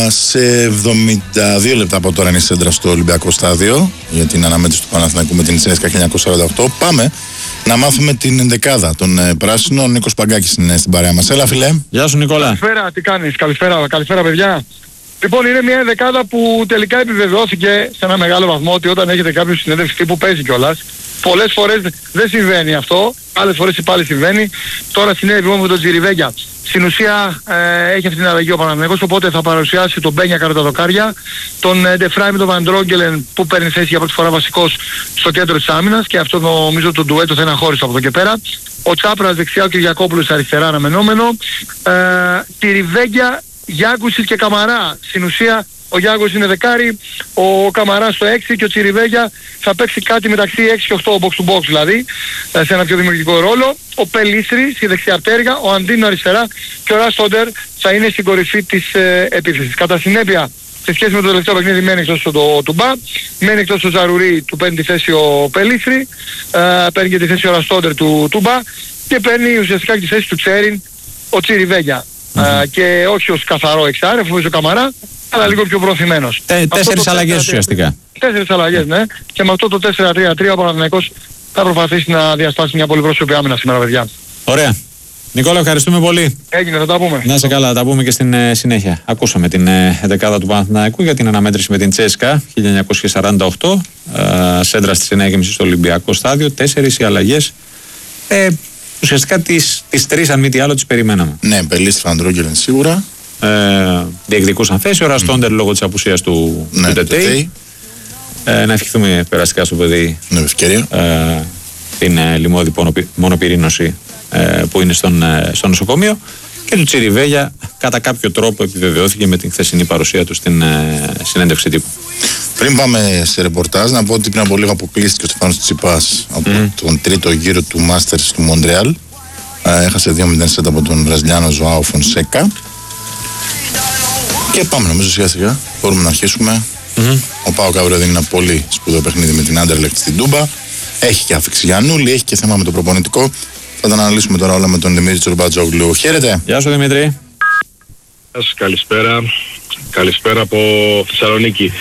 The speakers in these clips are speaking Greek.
Σε 72 λεπτά από τώρα είναι η σέντρα στο Ολυμπιακό Στάδιο για την αναμέτρηση του Παναθηναϊκού με την Τσέσκα 1948. Πάμε να μάθουμε την ενδεκάδα των πράσινων. Ο Νίκος Παγκάκης είναι στην παρέα μας. Έλα, φιλέ. Γεια σου, Νικόλα. Καλησπέρα, τι κάνεις? Καλησπέρα, παιδιά. Λοιπόν, είναι μια ενδεκάδα που τελικά επιβεβαιώθηκε σε ένα μεγάλο βαθμό ότι όταν έχετε κάποιο συνέντευξη που παίζει κιόλας. Πολλές φορές δεν συμβαίνει αυτό, άλλες φορές πάλι συμβαίνει. Τώρα συνέβη με τον Τζιριβέγια. Στην ουσία έχει αυτή την αλλαγή ο Παναθηναϊκός, οπότε θα παρουσιάσει τον Μπένια κατά τα δοκάρια, τον Ντεφράι με τον Βαντρόγκελεν που παίρνει θέση για πρώτη φορά βασικός στο κέντρο της άμυνας και αυτό νομίζω το ντουέτο θα είναι αχώριστο από εδώ και πέρα. Ο Τσάπρας δεξιά, ο Κυριακόπουλος αριστερά αναμενόμενο. Τζιριβέγια, Γιάνκουσιτ και Καμαρά. Στην ουσία ο Γιάνγκος είναι δεκάρι, ο Καμαράς στο 6 και ο Τσιριβέγια θα παίξει κάτι μεταξύ 6 και 8 box to box δηλαδή, σε ένα πιο δημιουργικό ρόλο. Ο Πελίστρη στη δεξιά πτέρυγα, ο Αντίνο αριστερά και ο Ράστοντερ θα είναι στην κορυφή της επίθεσης. Κατά συνέπεια, σε σχέση με το τελευταίο παιχνίδι μένει εκτός το Τουμπά, μένει εκτός ο Ζαρουρί, του παίρνει τη θέση ο Πελίστρη, παίρνει και τη θέση ο Ραστόντερ του Τουμπά και παίρνει ουσιαστικά και τη θέση του Τσέριν ο Τσιριβέγια. Και όχι ως καθαρό εξάρι, αφού ο Καμαρά, αλλά λίγο πιο προωθημένος. 4 αλλαγές ουσιαστικά. 4 αλλαγές, ναι. Και με αυτό το 4-3-3 ο Παναθηναϊκός θα προσπαθήσει να διασπάσει μια πολυπρόσωπη άμυνα σήμερα, παιδιά. Ωραία. Νικόλα, ευχαριστούμε πολύ. Έγινε, θα τα πούμε. Να είσαι καλά, θα τα πούμε και στην συνέχεια. Ακούσαμε την δεκάδα του Παναθηναϊκού για την αναμέτρηση με την Τσέσκα 1948. Σέντρα στις 9.30 στο Ολυμπιακό Στάδιο. 4 οι αλλαγές. Ουσιαστικά τις 3 αν μη τι άλλο τις περιμέναμε. Ναι, Πελίστρη, Βαντρόγκελεν σίγουρα. Διεκδικούσαν θέση. Ο Ραστόντερ λόγω της απουσίας του Τετέι. Να ευχηθούμε περαστικά στο παιδί την λιμώδη μονοπυρήνωση που είναι στο νοσοκομείο. Και του Τσιριβέγια κατά κάποιο τρόπο επιβεβαιώθηκε με την χθεσινή παρουσία του στην συνέντευξη τύπου. Πριν πάμε σε ρεπορτάζ, να πω ότι πριν από λίγο αποκλείστηκε ο Στεφάνος Τσιτσιπάς από τον τρίτο γύρο του Masters του Μοντρεάλ. Έχασε 2-0 σετ από τον Βραζιλιάνο Ζωάο Φονσέκα. Και πάμε, νομίζω σιγά σιγά μπορούμε να αρχίσουμε. Ο ΠΑΟΚ αύριο δίνει ένα πολύ σπουδαίο παιχνίδι με την Άντερλεχτ στην Τούμπα. Έχει και άφηξη Γιαννούλη, έχει και θέμα με το προπονητικό. Θα τα αναλύσουμε τώρα όλα με τον Δημήτρη Τσουρμπατζόγλου. Χαίρετε. Γεια σου, Δημήτρη. Καλησπέρα. Καλησπέρα από Θεσσαλονίκη.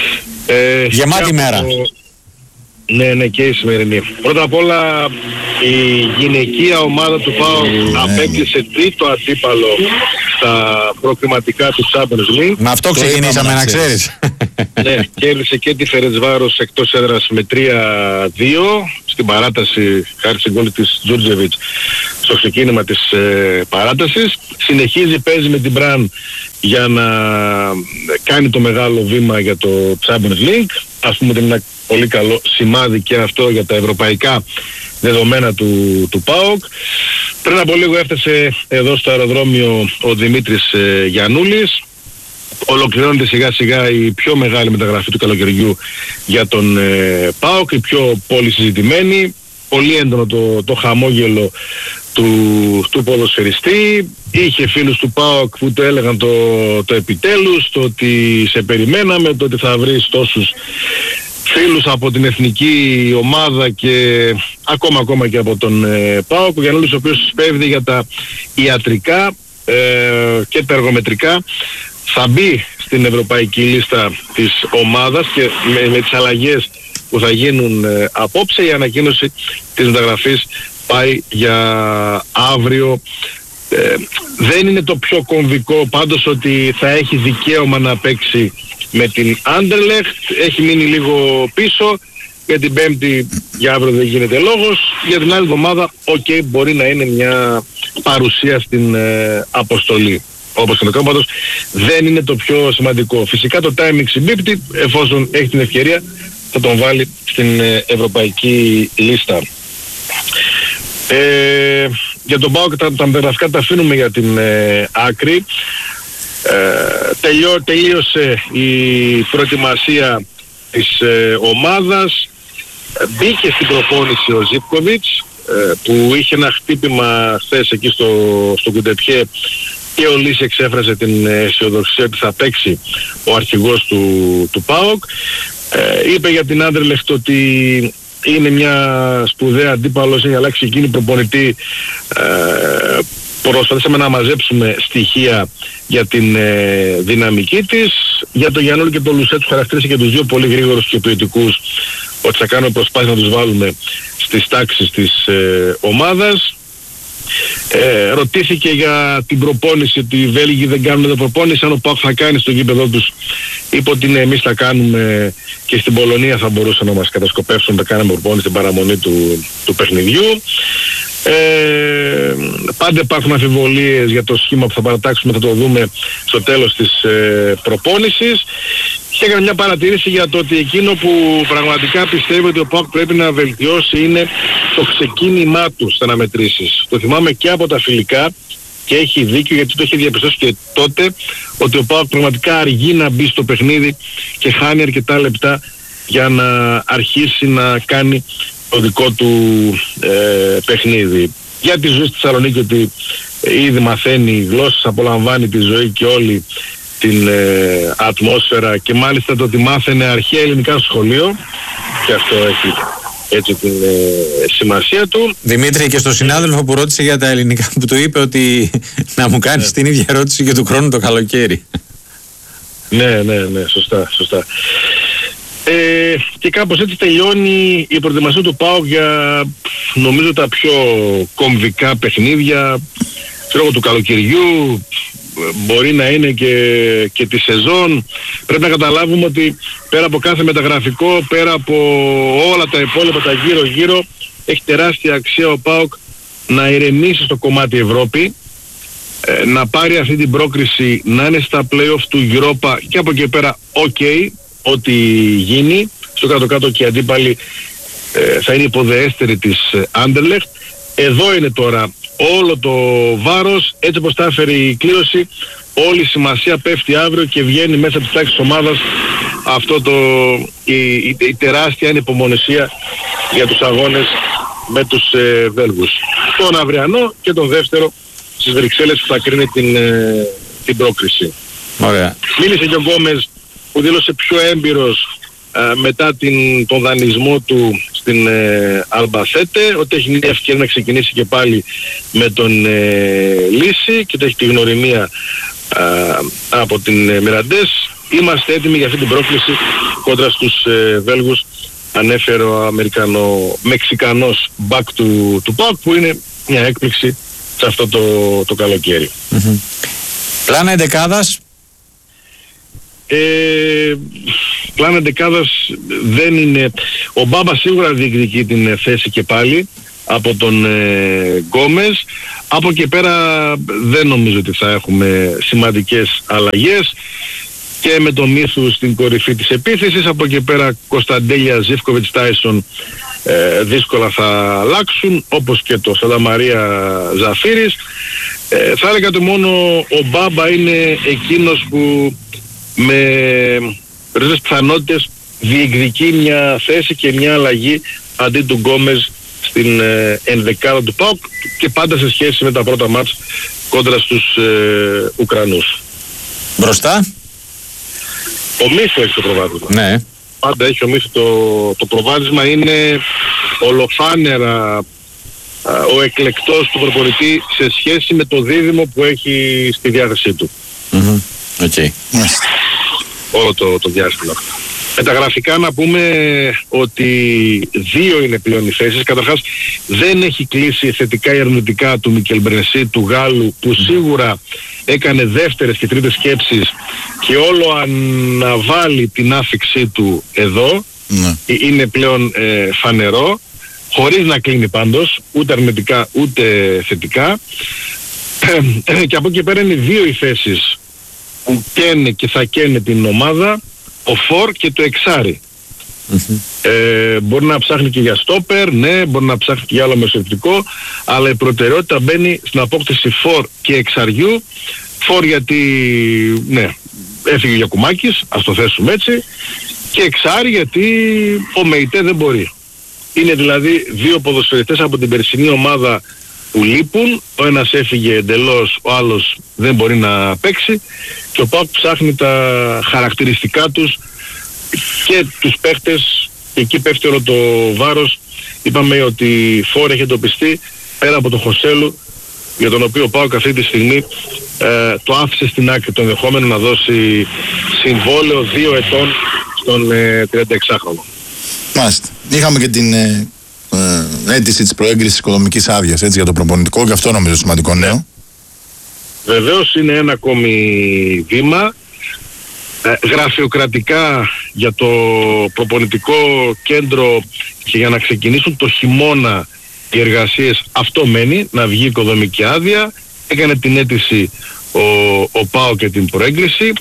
Γεμάτη μέρα. Ναι, και η σημερινή. Πρώτα απ' όλα η γυναικεία ομάδα του ΠΑΟΚ απέκλεισε τρίτο αντίπαλο στα προκριματικά του Champions League. Με αυτό ξεκινήσαμε, να ξέρεις. Ναι, κέρδισε και τη Φερεντσβάρος εκτός έδρας με 3-2 στην παράταση, χάρη στην γκολ της Τζούρτζεβιτς στο ξεκίνημα της παράτασης. Συνεχίζει, παίζει με την Μπραν για να κάνει το μεγάλο βήμα για το Champions League. Ας πούμε ότι είναι ένα πολύ καλό σημάδι και αυτό για τα ευρωπαϊκά δεδομένα του ΠΑΟΚ. Πριν από λίγο έφτασε εδώ στο αεροδρόμιο ο Δημήτρης Γιαννούλης. Ολοκληρώνεται σιγά σιγά η πιο μεγάλη μεταγραφή του καλοκαιριού για τον ΠΑΟΚ, η πιο πολύ συζητημένη. Πολύ έντονο το χαμόγελο του ποδοσφαιριστή. Είχε φίλους του ΠΑΟΚ που το έλεγαν το επιτέλους, το ότι σε περιμέναμε, το ότι θα βρεις τόσους φίλους από την εθνική ομάδα και ακόμα και από τον ΠΑΟΚ. Ο Γιαννούλης, ο οποίος σπέβδει για τα ιατρικά και τα εργομετρικά, θα μπει στην ευρωπαϊκή λίστα της ομάδας και με τις αλλαγές που θα γίνουν απόψε. Η ανακοίνωση της μεταγραφής πάει για αύριο. Δεν είναι το πιο κομβικό πάντως ότι θα έχει δικαίωμα να παίξει με την Άντερλεχτ. Έχει μείνει λίγο πίσω. Για την Πέμπτη για αύριο δεν γίνεται λόγος. Για την άλλη εβδομάδα μπορεί να είναι μια παρουσία στην αποστολή. Όπως και το πάντως δεν είναι το πιο σημαντικό. Φυσικά το timing συμπίπτει, εφόσον έχει την ευκαιρία θα τον βάλει στην ευρωπαϊκή λίστα. Για τον ΠΑΟΚ τα μεταγραφικά τα αφήνουμε για την άκρη. Τελείωσε η προετοιμασία της ομάδας. Μπήκε στην προπόνηση ο Ζίπκοβιτς που είχε ένα χτύπημα χθες εκεί στο Κουντεπιέ και ο Λύση εξέφρασε την αισιοδοξία ότι θα παίξει ο αρχηγός του ΠΑΟΚ. Είπε για την Άντερλεχτ ότι είναι μια σπουδαία αντίπαλος, έχει αλλάξει εκείνη προπονητή Προσπαθήσαμε να μαζέψουμε στοιχεία για την δυναμική της. Για τον Γιαννούλη και τον Λουσέ τους χαρακτήρισε και τους δύο πολύ γρήγορους και ποιοτικούς, ότι θα κάνουμε προσπάθεια να τους βάλουμε στις τάξεις της ομάδας. Ρωτήθηκε για την προπόνηση, ότι οι Βέλγοι δεν κάνουν την προπόνηση, αν ο ΠΑΟΚ θα κάνει στο γήπεδο τους. Είπε ότι ναι, εμείς θα κάνουμε, και στην Πολωνία θα μπορούσαν να μας κατασκοπεύσουν να κάνουμε προπόνηση στην παραμονή του παιχνιδιού. Πάντα υπάρχουν αμφιβολίες για το σχήμα που θα παρατάξουμε, θα το δούμε στο τέλος της προπόνησης. Και έκανε μια παρατήρηση για το ότι εκείνο που πραγματικά πιστεύει ότι ο ΠΑΟΚ πρέπει να βελτιώσει είναι το ξεκίνημά του στα αναμετρήσεις. Το θυμάμαι και από τα φιλικά και έχει δίκιο, γιατί το έχει διαπιστώσει και τότε, ότι ο ΠΑΟΚ πραγματικά αργεί να μπει στο παιχνίδι και χάνει αρκετά λεπτά για να αρχίσει να κάνει το δικό του παιχνίδι. Για τη ζωή στη Θεσσαλονίκη, ότι ήδη μαθαίνει γλώσσες, απολαμβάνει τη ζωή και όλη την ατμόσφαιρα, και μάλιστα το ότι μάθαινε αρχαία ελληνικά στο σχολείο, και αυτό έχει έτσι την σημασία του. Δημήτρη, και στο συνάδελφο που ρώτησε για τα ελληνικά, που του είπε ότι να μου κάνεις την ίδια ερώτηση και του χρόνου το καλοκαίρι. Ναι, σωστά. Και κάπως έτσι τελειώνει η προετοιμασία του ΠΑΟΚ για, νομίζω, τα πιο κομβικά παιχνίδια του καλοκαιριού. Μπορεί να είναι και τη σεζόν. Πρέπει να καταλάβουμε ότι πέρα από κάθε μεταγραφικό, πέρα από όλα τα υπόλοιπα τα γύρω-γύρω, έχει τεράστια αξία ο ΠΑΟΚ να ηρεμήσει στο κομμάτι Ευρώπη, να πάρει αυτή την πρόκριση, να είναι στα play-off του Europa, και από εκεί πέρα ό,τι γίνει. Στο κάτω-κάτω και οι αντίπαλοι θα είναι υποδεέστεροι της Anderlecht. Εδώ είναι τώρα όλο το βάρος, έτσι όπως τα έφερε η κλήρωση. Όλη η σημασία πέφτει αύριο και βγαίνει μέσα από τις τάξεις της ομάδας η τεράστια ανυπομονησία για τους αγώνες με τους Βέλγους. Τον αυριανό και τον δεύτερο στις Βρυξέλλες, που θα κρίνει την πρόκριση. Ωραία. Μίλησε και ο Γκόμες, που δήλωσε πιο έμπειρος μετά τον δανεισμό του στην Αλμπασέτε, ότι έχει μια ευκαιρία να ξεκινήσει και πάλι με τον Λύση και ότι έχει τη γνωριμία από την Μιραντές. Είμαστε έτοιμοι για αυτή την πρόκληση κόντρα στους Βέλγους, ανέφερε ο Αμερικανο-Μεξικανός μπακ του ΠΑΟΚ, που είναι μια έκπληξη σε αυτό το καλοκαίρι. Πλάνα εντεκάδας. Πλάνα εντεκάδας δεν είναι. Ο Μπάμπα σίγουρα διεκδικεί την θέση και πάλι από τον Γκόμες. Από εκεί πέρα δεν νομίζω ότι θα έχουμε σημαντικές αλλαγές, και με τον Μύθου στην κορυφή της επίθεσης. Από εκεί πέρα Κωνσταντέλια, Ζίβκοβιτς, Τάισον δύσκολα θα αλλάξουν, όπως και το Σανταμαρία, Ζαφίρης. Θα έλεγα ότι μόνο ο Μπάμπα είναι εκείνος που με περισσότερες πιθανότητες διεκδικεί μια θέση και μια αλλαγή αντί του Γκόμες στην ενδεκάδα του ΠΑΟΚ, και πάντα σε σχέση με τα πρώτα μάτς κόντρα στους Ουκρανούς. Μπροστά. Ο Μύθου έχει το προβάδισμα. Ναι. Πάντα έχει ο Μύθου το προβάδισμα. Είναι ολοφάνερα ο εκλεκτός του προπονητή σε σχέση με το δίδυμο που έχει στη διάθεσή του. Okay. Όλο το διάστημα. Με τα γραφικά να πούμε ότι 2 είναι πλέον οι θέσεις. Καταρχάς δεν έχει κλείσει θετικά ή αρνητικά του Μικελ Μπρενσί, του Γάλλου, που σίγουρα έκανε δεύτερες και τρίτες σκέψεις και όλο αναβάλει την άφηξή του εδώ. Είναι πλέον φανερό, χωρίς να κλείνει πάντως ούτε αρνητικά ούτε θετικά. Και από εκεί πέρα είναι 2 οι θέσεις που καίνε και θα καίνε την ομάδα, ο Φορ και το Εξάρι. Μπορεί να ψάχνει και για στόπερ, ναι, μπορεί να ψάχνει και για άλλο μεσοεπιτικό, αλλά η προτεραιότητα μπαίνει στην απόκτηση Φορ και Εξαριού. Φορ γιατί, ναι, έφυγε ο Γιακουμάκης, ας το θέσουμε έτσι, και Εξάρι γιατί ο Μεϊτέ δεν μπορεί. Είναι δηλαδή 2 ποδοσφαιριστές από την περσινή ομάδα που λείπουν. Ο ένας έφυγε εντελώς, ο άλλος δεν μπορεί να παίξει, και ο ΠΑΟΚ ψάχνει τα χαρακτηριστικά τους και τους παίχτες, και εκεί πέφτει όλο το βάρος. Είπαμε ότι Φόρ έχει εντοπιστεί, πέρα από τον Χωσέλου, για τον οποίο ο ΠΑΟΚ αυτή τη στιγμή το άφησε στην άκρη, το ενδεχόμενο να δώσει συμβόλαιο 2 ετών στον 36χρονο. Μάλιστα. Είχαμε και την αίτηση της προέγκρισης οικονομικής άδειας, έτσι, για το προπονητικό, και αυτό νομίζω σημαντικό νέο. Βεβαίως είναι ένα ακόμη βήμα. Γραφειοκρατικά για το προπονητικό κέντρο και για να ξεκινήσουν το χειμώνα οι εργασίες, αυτό μένει, να βγει οικοδομική άδεια. Έκανε την αίτηση ο ΠΑΟ και την προέγκριση.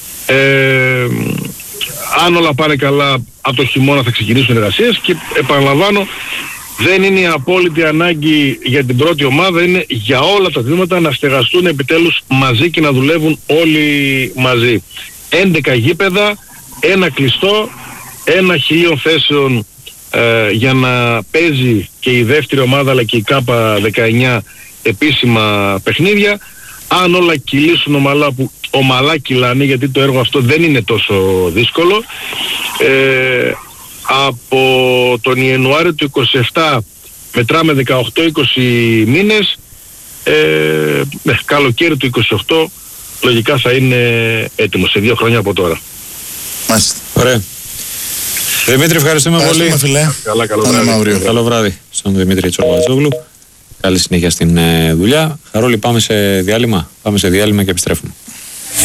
Αν όλα πάνε καλά, από το χειμώνα θα ξεκινήσουν οι εργασίες και επαναλαμβάνω, δεν είναι η απόλυτη ανάγκη για την πρώτη ομάδα, είναι για όλα τα τμήματα να στεγαστούν επιτέλους μαζί και να δουλεύουν όλοι μαζί. 11 γήπεδα, ένα κλειστό, 1.000 θέσεων για να παίζει και η δεύτερη ομάδα αλλά και η ΚΑΠΑ 19 επίσημα παιχνίδια. Αν όλα κυλήσουν ομαλά, που ομαλά κυλάνε, γιατί το έργο αυτό δεν είναι τόσο δύσκολο, από τον Ιανουάριο του 27 μετράμε 18-20 μήνες, καλοκαίρι του 28 λογικά θα είναι έτοιμο, σε 2 χρόνια από τώρα. Μάλιστα. Ωραία. Δημήτρη, ευχαριστούμε πολύ. Φιλέ. Καλά, καλό βράδυ. Καλό βράδυ στον Δημήτρη Τσορμπατζόγλου. Καλή συνέχεια στην δουλειά. Χαρόλη, πάμε σε διάλειμμα. Πάμε σε διάλειμμα και επιστρέφουμε.